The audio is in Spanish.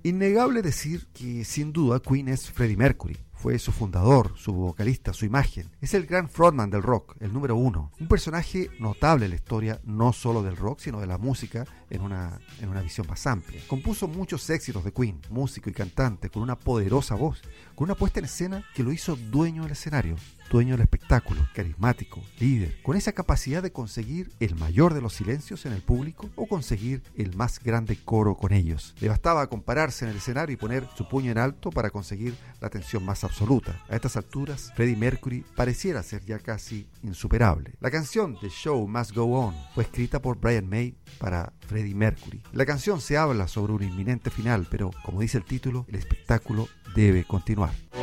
Innegable decir que sin duda Queen es Freddie Mercury. Fue su fundador, su vocalista, su imagen. Es el gran frontman del rock, el número uno. Un personaje notable en la historia, no solo del rock, sino de la música en una visión más amplia. Compuso muchos éxitos de Queen, músico y cantante, con una poderosa voz, con una puesta en escena que lo hizo dueño del escenario, dueño del espectáculo, carismático, líder, con esa capacidad de conseguir el mayor de los silencios en el público o conseguir el más grande coro con ellos. Le bastaba compararse en el escenario y poner su puño en alto para conseguir la atención más absoluta. A estas alturas, Freddie Mercury pareciera ser ya casi insuperable. La canción The Show Must Go On fue escrita por Brian May para Freddie Mercury. En la canción se habla sobre un inminente final, pero como dice el título, el espectáculo debe continuar.